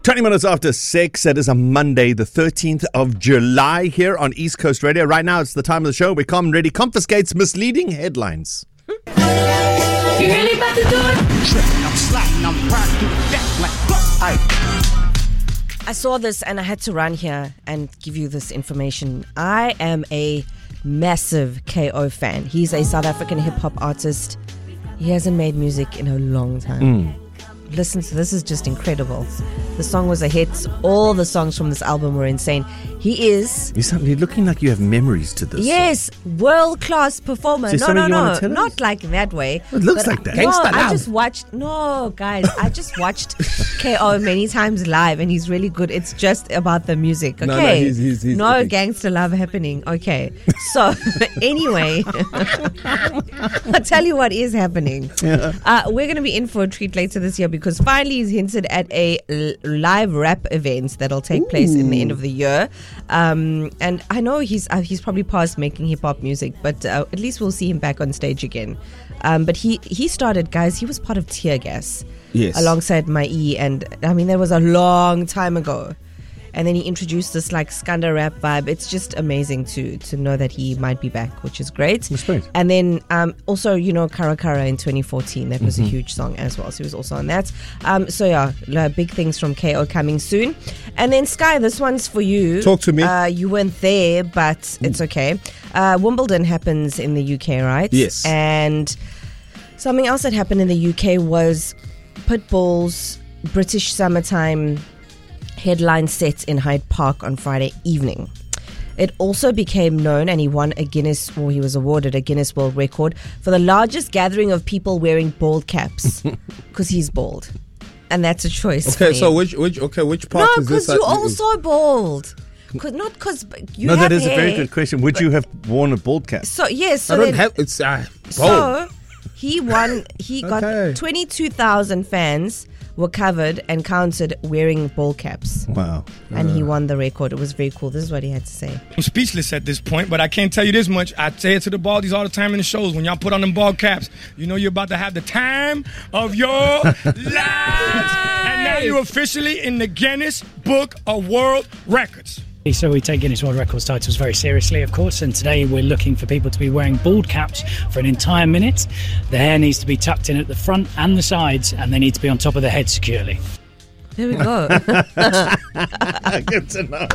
20 minutes after 6, it is a Monday, the 13th of July here on East Coast Radio. Right now, it's the time of the show where Common Ready confiscates misleading headlines. You really about to do it? I'm sliding, I'm proud to the deck like I saw this and I had to run here and give you this information. I am a massive KO fan. He's a South African hip-hop artist. He hasn't made music in a long time. Listen to this, is just incredible. The song was a hit. All the songs from this album were insane. You're looking like you have memories to this. Yes, world-class performer. Is there something you want to tell us? Not like that way. It looks like that. I just watched KO many times live, and he's really good. It's just about the music, okay? No, he's no gangster love happening, okay? So, anyway, I'll tell you what is happening. Yeah. We're going to be in for a treat later this year because finally he's hinted at a live rap event that'll take place in the end of the year. And I know he's probably past making hip-hop music, but at least we'll see him back on stage again. But he started, guys, he was part of Tear Gas. Yes. Alongside Mai, and I mean that was a long time ago. And then he introduced this like Skanda rap vibe. It's just amazing to know that he might be back, which is great. Respect. And then also, you know, Kara Kara in 2014. That was a huge song as well. So he was also on that. So yeah, big things from KO coming soon. And then Sky, this one's for you. Talk to me. You weren't there, but it's okay. Wimbledon happens in the UK, right? Yes. And something else that happened in the UK was Pitbull's British Summertime headline set in Hyde Park on Friday evening. It also became known, and he was awarded a Guinness World Record for the largest gathering of people wearing bald caps, because he's bald, and that's a choice. Okay, for so him. which part No, is this? because you're also bald. Not because you have that is hair. a very good question. Would you have worn a bald cap? So yes, so I don't then, have. It's bald. so he won. He got Okay. 22,000 fans were covered and counted wearing bald caps. Wow. And he won the record. It was very cool. This is what he had to say. I'm speechless at this point, but I can't tell you this much. I say it to the baldies all the time in the shows. When y'all put on them bald caps, you know you're about to have the time of your lives. And now you're officially in the Guinness Book of World Records. So we take Guinness World Records titles very seriously, of course, and today we're looking for people to be wearing bald caps for an entire minute. The hair needs to be tucked in at the front and the sides, and they need to be on top of the head securely. There we go. Good to know.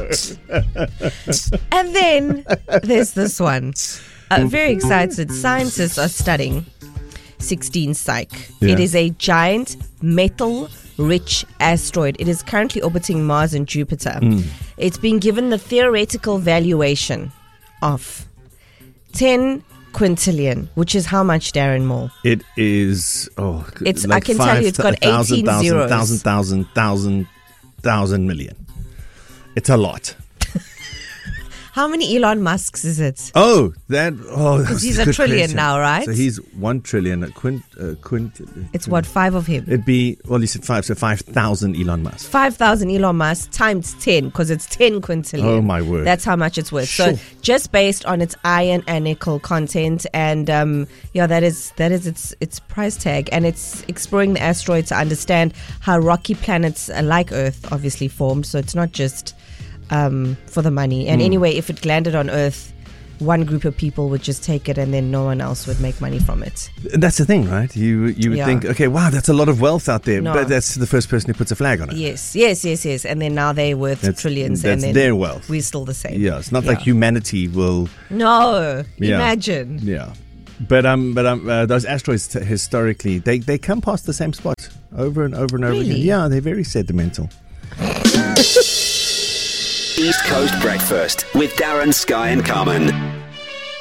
And then there's this one. Very excited. Scientists are studying 16 Psyche. Yeah. It is a giant metal-rich asteroid. It is currently orbiting Mars and Jupiter. It's been given the theoretical valuation of 10 quintillion, which is how much, Darren Moore? It is, It's, I can tell you, it's got 18 zeros. thousand million. It's a lot. How many Elon Musks is it? Because he's a trillion now, right? So he's 1 trillion. It's what, 5 of him? It'd be, you said 5, so 5,000 Elon Musk. 5,000 Elon Musk times 10, because it's 10 quintillion. Oh, my word. That's how much it's worth. Sure. So just based on its iron and nickel content, and that is its price tag, and it's exploring the asteroid to understand how rocky planets like Earth obviously formed. So it's not just for the money. And anyway, if it landed on Earth, one group of people would just take it and then no one else would make money from it. And that's the thing, right? You would think, okay, wow, that's a lot of wealth out there. No. But that's the first person who puts a flag on it. Yes. And then now they're worth trillions. That's and then their wealth. We're still the same. Yeah, it's not like humanity will... No, Yeah. imagine. Yeah. But those asteroids historically, they come past the same spot over and over and over again. Really? Yeah, they're very sedimental. East Coast Breakfast with Darren, Sky and Carmen.